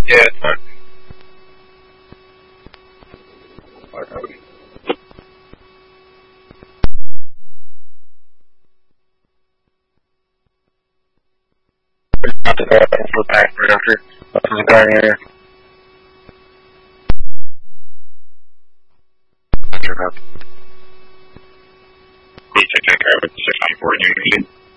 Yeah, it's fine. Not to go into the back after. This is a guy here. Take care of it. 694 Union.